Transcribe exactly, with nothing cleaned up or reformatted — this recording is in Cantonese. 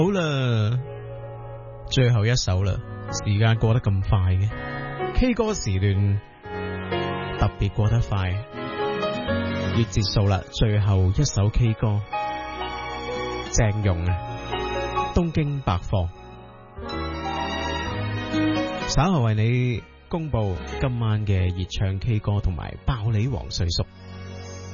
好啦，最後一首啦，時間過得咁快嘅 K 歌時段特別過得快，要結束啦。最後一首 K 歌，鄭融啊，東京百貨。稍後為你公布今晚嘅熱唱 K 歌同埋爆你黃歲叔。